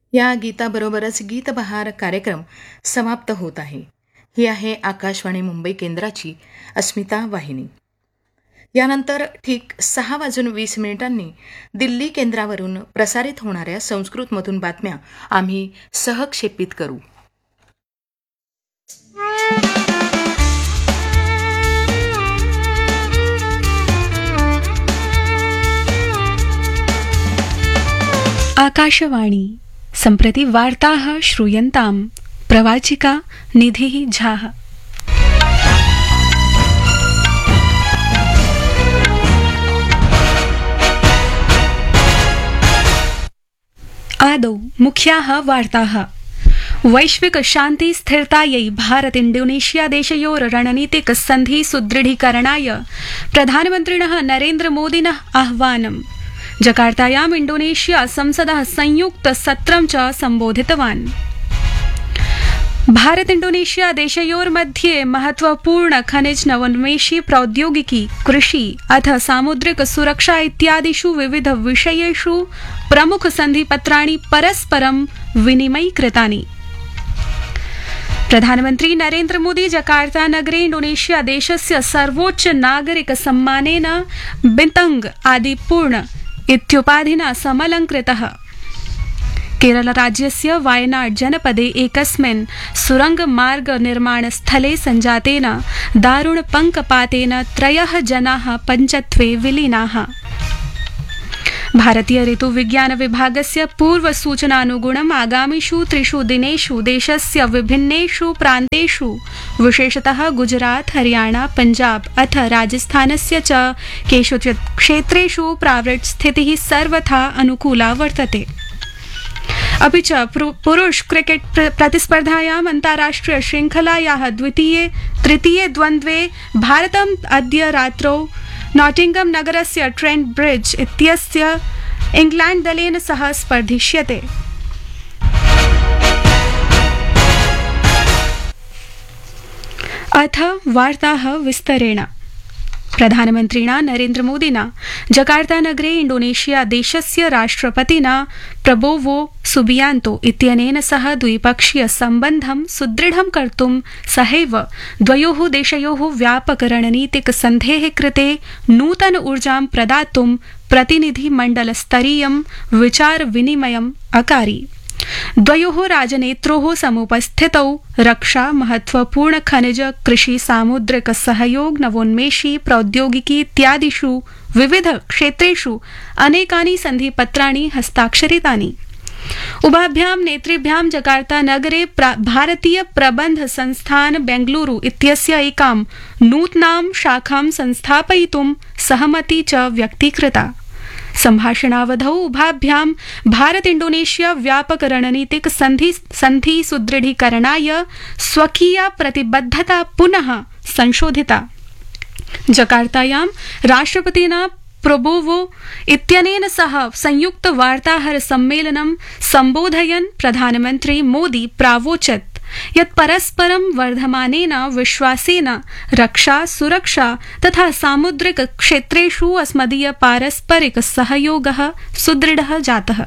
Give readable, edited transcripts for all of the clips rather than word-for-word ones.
या गीताबरोबरच गीतबहार कार्यक्रम समाप्त होत आहे. ही आहे आकाशवाणी मुंबई केंद्राची अस्मिता वाहिनी. यानंतर ठीक 6:20 दिल्ली केंद्रावरून प्रसारित होणाऱ्या संस्कृतमधून बातम्या आम्ही सहक्षेपित करू. आकाशवाणी सम्प्रति वार्ताः श्रूयन्ताम्. प्रवाचिका निधिः झाः. आदौ मुख्याः वार्ताः. वैश्विक शान्ति स्थिरतायै भारत इंडोनेशिया देशयोर रणनीतिक सन्धि सुदृढीकरणाय प्रधानमन्त्रिणः नरेन्द्र मोदिनः आह्वानम्. जकार्तायाम् इंडोनेशिया संसदः संयुक्त सत्रं च सम्बोधितवान्. भारत इंडोनेशिया देशयोर्मध्ये महत्वपूर्ण खनिज नवोन्मेषी प्रौद्योगिकी कृषि अथ सामुद्रिक सुरक्षा इत्यादिषु विविध विषयेषु प्रमुख सन्धिपत्राणि परस्परं विनिमयीकृतानि. प्रधानमन्त्री नरेन्द्र मोदी जकार्ता नगरे इंडोनेशिया देशस्य सर्वोच्च नागरिक सम्मानेन बिन्तंग आदिपूर्ण इत्युपाधिना समलङ्कृतः. केरल राज्यस्य वायनाड जनपदे एकस्मिन् सुरंग मार्ग निर्माण स्थले सञ्जातेन दारुण पंकपातेन 3 जनाः पञ्चत्वे विलीनाः. भारतीय ऋतुविज्ञान विभागस्य पूर्व सूचनानुगुणम् आगामिषु 3 दिनेषु देशस्य विभिन्नेषु प्रान्तेषु विशेषतः गुजरात, हरियाणा, पञ्जाब अथ राजस्थानस्य च केषुचित् क्षेत्रेषु प्रावृट् स्थितिः सर्वथा अनुकूला वर्तते. अपि च पुरुष क्रिकेट प्रतिस्पर्धायाम् अन्ताराष्ट्रिय श्रृंखलायाः तृतीये द्वन्द्वे भारतम् अद्य रात्रौ नॉटिंगम नगरस्य ट्रेंट ब्रिड्ज इत्यस्य इंग्लैंड दलेन सह स्पर्धिष्यते. अथ वार्ताः विस्तरेण. प्रधानमन्त्रिणा नरेन्द्र मोदिना जकार्ता नगरे इंडोनेशिया देशस्य राष्ट्रपतिना प्रबोवो सुबियांतो इत्यनेन सह द्विपक्षीय सम्बन्धं सुदृढं कर्तुं सहैव द्वयोः देशयोः व्यापक रणनीतिक सन्धेः कृते नूतन ऊर्जां प्रदातुं प्रतिनिधिमण्डलस्तरीयं विचार विनिमयम् अकारि. द्वयोः राजनेत्रोः समुपस्थितौ रक्षा, महत्वपूर्ण खनिज, कृषि, सामुद्रिक सहयोग, नवोन्मेषी प्रौद्योगिकी इत्यादिषु विविध क्षेत्रेषु अनेकानि सन्धिपत्राणि हस्ताक्षरितानि. उभाभ्यां नेतृभ्यां जकार्ता नगरे भारतीय प्रबन्ध संस्थान बेंगलुरु इत्यस्य एकां नूतनां शाखां संस्थापयितुं सहमति च व्यक्तीकृता. सम्भाषणावधौ उभाभ्यां भारत इंडोनेशिया व्यापक रणनीतिक सन्धि सुदृढीकरणाय स्वकीया प्रतिबद्धता पुनः संशोधिता. जकार्तायां राष्ट्रपतिना प्रबोवो इत्यनेन सह संयुक्त वार्ताहर सम्मेलनं सम्बोधयन् प्रधानमन्त्री मोदी प्रावोचत् यत् परस्परं वर्धमानेन विश्वासेन रक्षा, सुरक्षा तथा सामुद्रिक क्षेत्रेषु अस्मदीय पारस्परिक सहयोगः सुदृढ़ः जातः.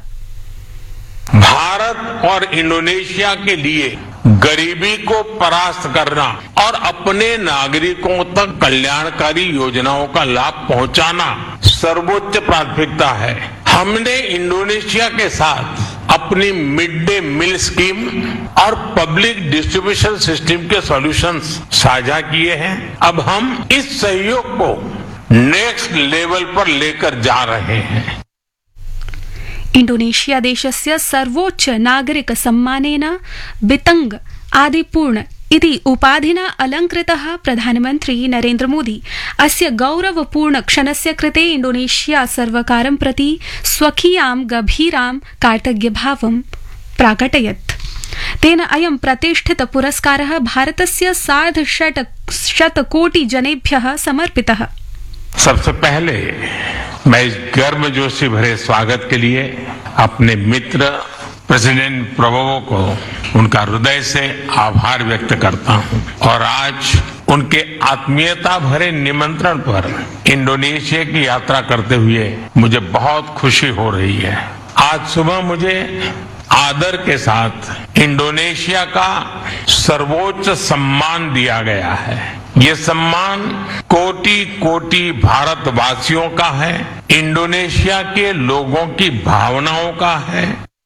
भारत और इंडोनेशिया के लिए गरीबी को परास्त करना और अपने नागरिकों तक कल्याणकारी योजनाओं का लाभ पहुंचाना सर्वोच्च प्राथमिकता है. हमने इंडोनेशिया के साथ अपनी मिड डे मील स्कीम और पब्लिक डिस्ट्रीब्यूशन सिस्टम के सॉल्यूशंस साझा किए हैं. अब हम इस सहयोग को नेक्स्ट लेवल पर लेकर जा रहे हैं. इंडोनेशिया देशस्य सर्वोच्च नागरिक सम्मानेन बितंग आदिपूर्ण इति उपाधिना अलंकृतः प्रधानमन्त्री नरेन्द्र मोदी अस्य गौरवपूर्ण क्षणस्य कृते इंडोनेशिया सर्वकारं प्रति स्वकीयां गभीरां कार्तज्ञभावं प्राकटयत्. तेन अयं प्रतिष्ठित पुरस्कारः भारतस्य 650 कोटि जनेभ्यः समर्पितः. सबसे पहले मैं इस गर्मजोशी भरे स्वागत के लिए अपने मित्र प्रेसिडेंट प्रबोवो को उनका हृदय से आभार व्यक्त करता हूं और आज उनके आत्मीयता भरे निमंत्रण पर इंडोनेशिया की यात्रा करते हुए मुझे बहुत खुशी हो रही है. आज सुबह मुझे आदर के साथ इंडोनेशिया का सर्वोच्च सम्मान दिया गया है। ये सम्मान कोटि कोटि भारतवासियों का है, इंडोनेशिया के लोगों की भावनाओं का है।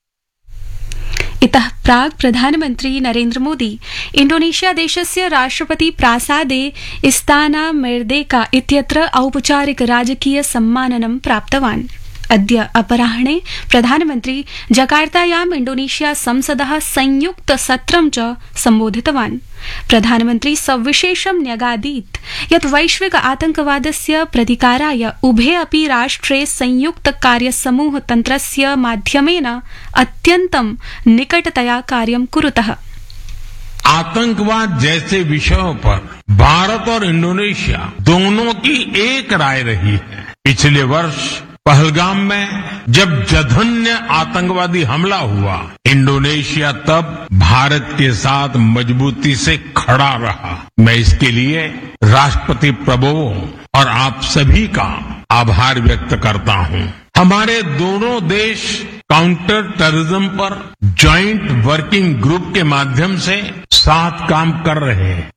इतः प्राक् प्रधानमन्त्री नरेन्द्र मोदी इंडोनेशिया देशस्य राष्ट्रपति प्रासादे इस्ताना मेर्देका इत्यत्र औपचारिक राजकीय सम्माननं प्राप्तवान्। अद्य अपराह्णे प्रधानमन्त्री जकार्तायाम् इंडोनेशिया संसदः संयुक्त सत्रं च सम्बोधितवान्। प्रधानमन्त्री सविशेषं न्यगादीत् यत् वैश्विक आतंकवादस्य प्रतिकाराय उभे अपि राष्ट्रे संयुक्त कार्यसमूह तन्त्रस्य माध्यमेन अत्यन्तं निकटतया कार्यं कुरुतः। आतंकवाद जैसे विषयों पर भारत और इंडोनेशिया दोनों की एक राय रही है। पिछले वर्ष पहलगाम में जब जघन्य आतंकवादी हमला हुआ, इंडोनेशिया तब भारत के साथ मजबूती से खड़ा रहा। मैं इसके लिए राष्ट्रपति प्रभुओं और आप सभी का आभार व्यक्त करता हूं। हमारे दोनों देश काउंटर टेररिज्म पर जॉइंट वर्किंग ग्रुप के माध्यम से साथ काम कर रहे हैं।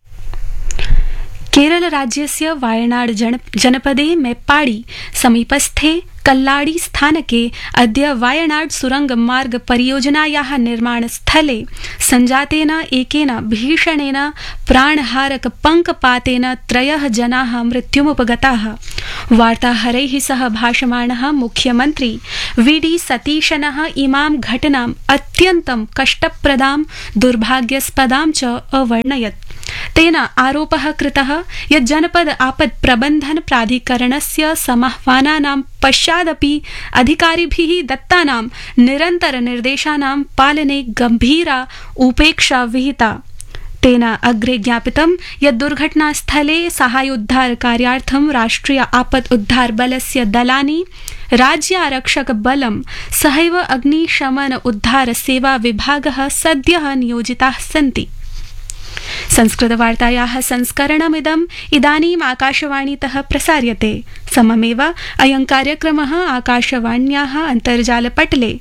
केरल राज्यस्य वायनाड जनपदे मेप्पाडी समीपस्थे कल्लाडी स्थानके अद्य वायनाड सुरंग मार्ग परियोजनायाः निर्माणस्थले सञ्जातेन एकेन भीषणेन प्राणहारक पङ्कपातेन 3 जनाः मृत्युमुपगताः। वार्ताहरैः सह भाषमाणः मुख्यमन्त्री वीडी सतीशनः इमां घटनाम् अत्यन्तं कष्टप्रदां दुर्भाग्यस्पदां च अवर्णयत्। तेन आरोपः कृतः यत् जनपद आपत् प्रबन्धन प्राधिकरणस्य समाह्वानानां पश्चादपि अधिकारिभिः दत्तानां निरन्तर निर्देशानां पालने गम्भीरा उपेक्षा विहिता। तेन अग्रे ज्ञापितं यत् दुर्घटनास्थले साहाय्योद्धार कार्यार्थं राष्ट्रिय आपत् उद्धार बलस्य दलानि, राज्य आरक्षक बलं सहैव अग्निशमन उद्धार सेवा विभागः सद्यः नियोजिताः सन्ति। संस्कृतवार्तायाः संस्करणमिदम् इदानीम् आकाशवाणीतः प्रसार्यते। सममेव अयं कार्यक्रमः आकाशवाण्याः अन्तर्जालपटले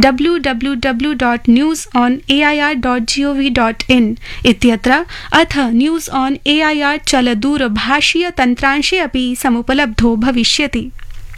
www.newsonair.gov.in इत्यत्र अथ न्यूज़ ऑन एआईआर चलदूरभाषीय तन्त्रांशे अपि समुपलब्धो भविष्यति।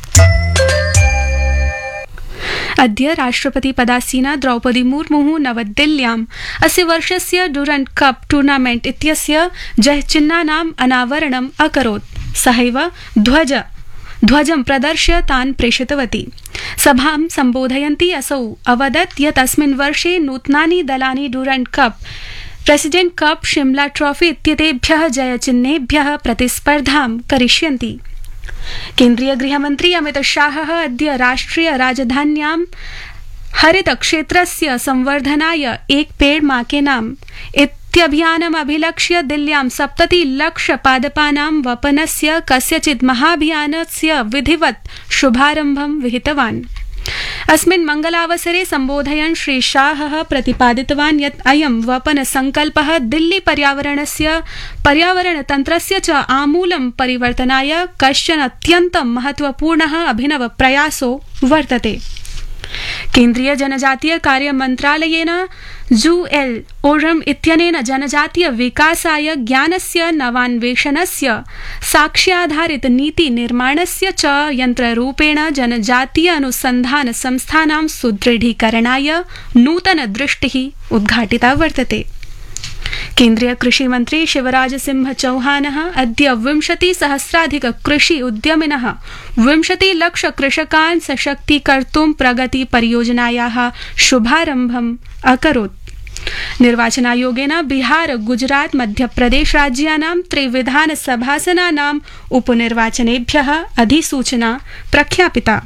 अद्य राष्ट्रपति पदासीना द्रौपदी मुर्मुः नवदिल्ल्याम् अस्य वर्षस्य डुरण्ट कप टूर्नामेंट इत्यस्य जयचिह्नानाम् अनावरणम् अकरोत्। सहैव ध्वजं प्रदर्श्य तान् प्रेषितवती। सभां सम्बोधयन्ती असौ अवदत् यत् अस्मिन् वर्षे नूतनानि दलानि डुरण्ट cup, president cup, Shimla trophy इत्येतेभ्यः जयचिह्नेभ्यः प्रतिस्पर्धां करिष्यन्ति। केन्द्रीय गृहमन्त्री अमित शाहः अद्य राष्ट्रिय राजधान्यां हरित क्षेत्रस्य संवर्धनाय एक पेड़ मां के नाम इत्यभियानम् अभिलक्ष्य दिल्ल्यां 70 लाख पादपानां वपनस्य कस्यचित् महाभियानस्य विधिवत् शुभारम्भं विहितवान्। अस्मिन् मंगलावसरे सम्बोधयन् श्री शाहः प्रतिपादितवान् यत् अयं वपन संकल्पः दिल्ली पर्यावरण तन्त्रस्य च आमूलं परिवर्तनाय कश्चन अत्यन्तं महत्वपूर्णः अभिनव प्रयासो वर्तते। केन्द्रीय जनजातीय कार्य मन्त्रालयेन जूएल ओरम इत्यनेन जनजातीय विकासाय ज्ञानस्य नवान्वेषणस्य साक्ष्याधारित नीति निर्माणस्य च यन्त्ररूपेण जनजातीय अनुसन्धान संस्थानां सुदृढीकरणाय नूतन दृष्टिः उद्घाटिता वर्तते। केन्द्रीय कृषि मंत्री शिवराज सिंह चौहानः अद्य 20,000 कृषि उद्यमिनः 20 लाख कृषकान् सशक्तीकर्तुं प्रगति परियोजनायाः शुभारम्भम् अकरोत्। निर्वाचनायोगेन बिहार, गुजरात, मध्यप्रदेश राज्यानां त्रिविधानसभासनानाम् उपनिर्वाचनेभ्यः अधिसूचना प्रख्यापिता।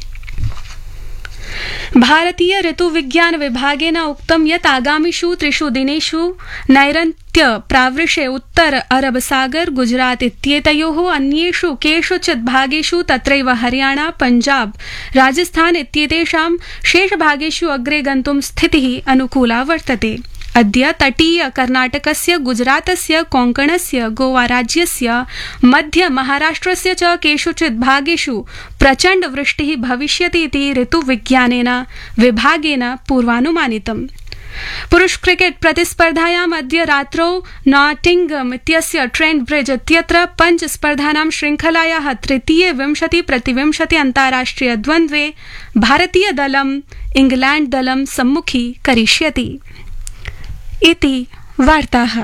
भारतीय ऋतुविज्ञान विभागेन उक्तं यत् आगामिषु 3 दिनेषु नैऋत्य प्रावृष्ये उत्तर अरब सागर, गुजरात इत्येतयोः अन्येषु केषुचित् भागेषु तत्रैव हरियाणा, पंजाब, राजस्थान इत्येतेषां शेषभागेषु अग्रे गन्तुं स्थितिः अनुकूला वर्तते। अद्य तटीय कर्नाटकस्य गुजरातस्य कोङ्कणस्य गोवाराज्यस्य मध्य महाराष्ट्रस्य च केषुचित् भागेषु प्रचण्ड वृष्टिः भविष्यति इति ऋतुविज्ञानेन विभागेन पूर्वानुमानितम्। पुरुष क्रिकेट प्रतिस्पर्धायाम् अद्य रात्रौ नॉटिंगम इत्यस्य ट्रेंट ब्रिज इत्यत्र पञ्चस्पर्धानां श्रृंखलायाः तृतीये 20-20 अन्ताराष्ट्रिय द्वन्द्वे भारतीय दलम् इंग्लैंड दलं सम्मुखी करिष्यति इति वार्ताः।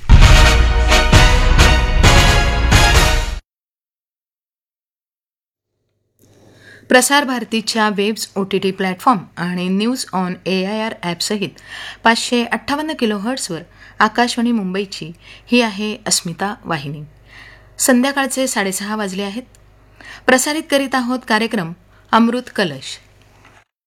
प्रसार भारतीच्या वेब्स OTT प्लॅटफॉर्म आणि न्यूज ऑन AIR ॲपसहित 558 किलोहर्ट्झवर आकाशवाणी मुंबईची ही आहे अस्मिता वाहिनी। संध्याकाळचे 6:30 वाजले आहेत। प्रसारित करीत आहोत कार्यक्रम अमृत कलश।